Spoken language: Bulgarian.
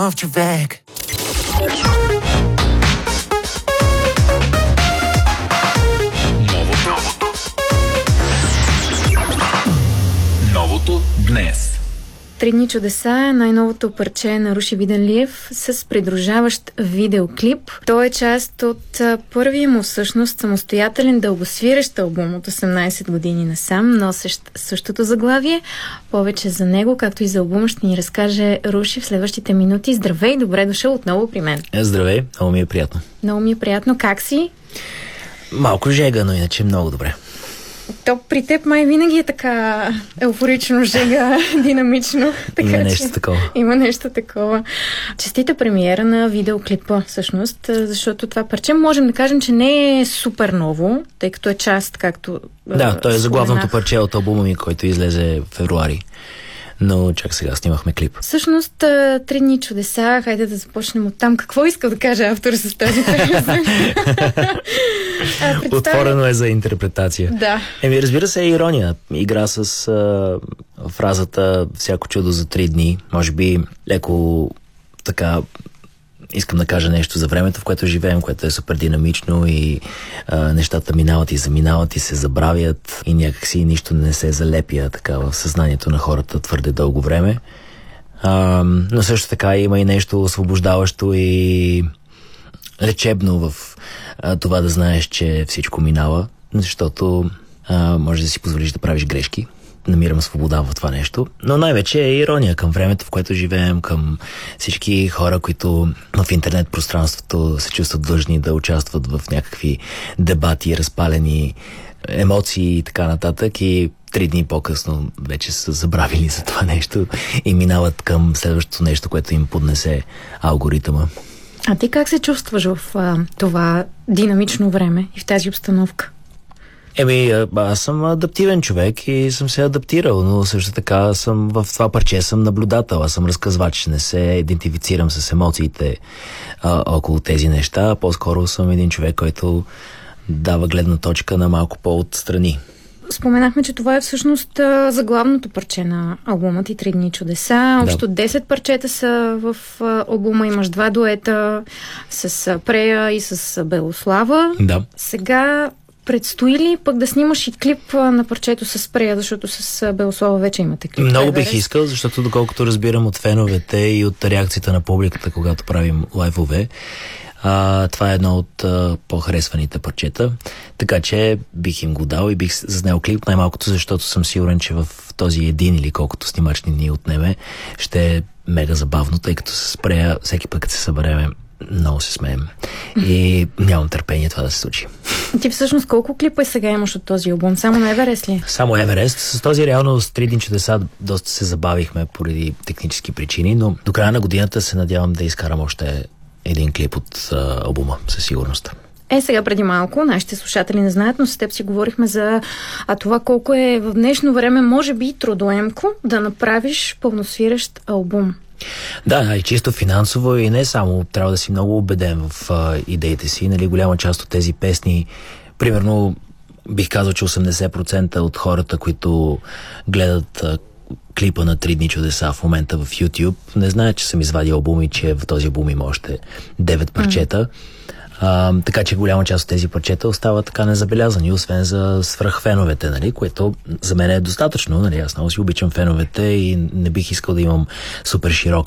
нов човек. Новото днес. Три дни чудеса е най-новото парче на Руши Виденлиев с придружаващ видеоклип. Той е част от първия му всъщност самостоятелен дългосвирещ албум от 18 години насам, носещ същото заглавие. Повече за него, както и за албума, ще ни разкаже Руши в следващите минути. Здравей, добре дошъл отново при мен. Здравей, много ми е приятно. Много ми е приятно. Как си? Малко жега, но иначе много добре. То при теб май винаги е така еуфорично, жега, динамично. Така, има нещо такова. Има нещо такова. Честита премиера на видеоклипа, всъщност, защото това парче можем да кажем, че не е супер ново, тъй като е част, както да, той е заглавното парче от албума ми, който излезе в февруари. Но чак сега снимахме клип. Всъщност, Три дни чудеса, хайде да започнем от там. Какво иска да каже автор с тази песен? Отворено е за интерпретация. Да. Разбира се, е ирония. Игра с фразата "всяко чудо за 3 дни". Може би леко така искам да кажа нещо за времето, в което живеем, което е супер динамично и нещата минават и заминават и се забравят и някакси нищо не се залепя така в съзнанието на хората твърде дълго време. Но също така има и нещо освобождаващо и лечебно в това да знаеш, че всичко минава, защото може да си позволиш да правиш грешки. Намирам свобода в това нещо, но най-вече е ирония към времето, в което живеем, към всички хора, които в интернет пространството се чувстват длъжни да участват в някакви дебати, разпалени емоции и така нататък, и 3 дни по-късно вече са забравили за това нещо и минават към следващото нещо, което им поднесе алгоритъма. А ти как се чувстваш в това динамично време и в тази обстановка? Аз съм адаптивен човек и съм се адаптирал, но също така съм в това парче съм наблюдател, аз съм разказвач, не се идентифицирам с емоциите около тези неща, по-скоро съм един човек, който дава гледна точка на малко по-отстрани. Споменахме, че това е всъщност заглавното парче на албума ти "Три дни чудеса". Общо 10 парчета са в албума, имаш 2 дуета с Прея и с Белослава. Да. Сега предстои ли пък да снимаш и клип на парчето с Прея, защото с Белослава вече имате клип? Много бих искал, защото доколкото разбирам от феновете и от реакцията на публиката, когато правим лайвове, това е едно от по-харесваните парчета, така че бих им го дал и бих заснел клип, най-малкото защото съм сигурен, че в този един или колкото снимачни дни отнеме ще е мега забавно, тъй като се Прея всеки път, като се събереме, много се смеем и нямам търпение това да се случи. Ти всъщност колко клипа сега имаш от този албум? Само на Еверест ли? Само Еверест. С този реално с 3 дни чудеса доста се забавихме поради технически причини, но до края на годината се надявам да изкарам още един клип от албума, със сигурност. Сега преди малко, нашите слушатели не знаят, но с теб си говорихме за това колко е в днешно време, може би трудоемко, да направиш пълносвирещ албум. Да, и чисто финансово и не само. Трябва да си много убеден в идеите си. Голяма част от тези песни, примерно, бих казал, че 80% от хората, които гледат клипа на 3 дни чудеса в момента в YouTube, не знаят, че съм извадил албум и че в този албум има още 9 парчета. Така че голяма част от тези парчета остават така незабелязани, освен за свръхфеновете, което за мен е достатъчно. Аз много си обичам феновете и не бих искал да имам супер широка